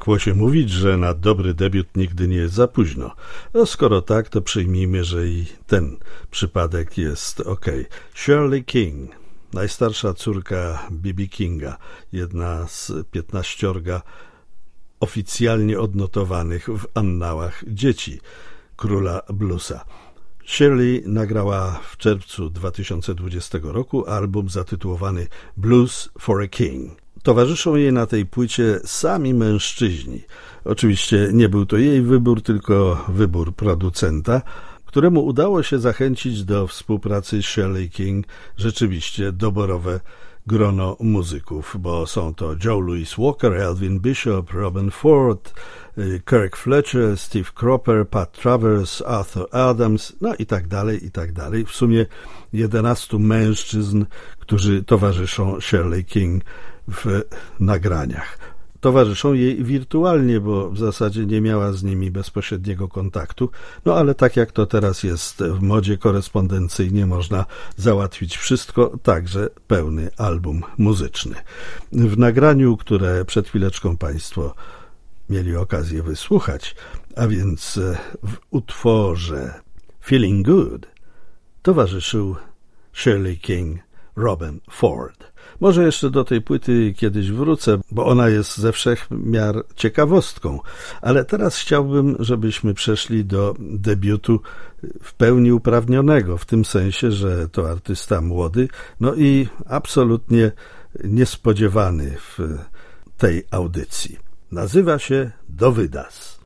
zwykło się mówić, że na dobry debiut nigdy nie jest za późno. No skoro tak, to przyjmijmy, że i ten przypadek jest okej. Shirley King, najstarsza córka B.B. Kinga, jedna z 15 oficjalnie odnotowanych w annałach dzieci króla bluesa. Shirley nagrała w czerwcu 2020 roku album zatytułowany Blues for a King. Towarzyszą jej na tej płycie sami mężczyźni. Oczywiście nie był to jej wybór, tylko wybór producenta, któremu udało się zachęcić do współpracy Shirley King rzeczywiście doborowe grono muzyków, bo są to Joe Louis Walker, Elvin Bishop, Robin Ford, Kirk Fletcher, Steve Cropper, Pat Travers, Arthur Adams, no i tak dalej, i tak dalej. W sumie 11 mężczyzn, którzy towarzyszą Shirley King w nagraniach. Towarzyszą jej wirtualnie, bo w zasadzie nie miała z nimi bezpośredniego kontaktu, no ale tak jak to teraz jest w modzie, korespondencyjnie można załatwić wszystko, także pełny album muzyczny. W nagraniu, które przed chwileczką Państwo mieli okazję wysłuchać, a więc w utworze Feeling Good, towarzyszył Shirley King Robin Ford. Może jeszcze do tej płyty kiedyś wrócę, bo ona jest ze wszech miar ciekawostką, ale teraz chciałbym, żebyśmy przeszli do debiutu w pełni uprawnionego, w tym sensie, że to artysta młody, no i absolutnie niespodziewany w tej audycji. Nazywa się Dovydas.